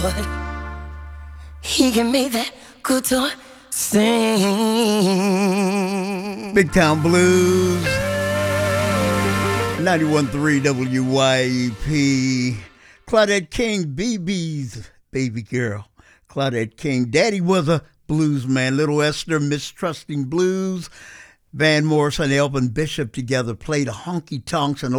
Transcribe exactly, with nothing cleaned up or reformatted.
He can make that good toy sing. Big Town Blues. ninety-one point three W Y E P. Claudette King, B B's baby girl. Claudette King. Daddy was a blues man. Little Esther, Mistrusting Blues. Van Morrison and Elvin Bishop together played a honky tonks and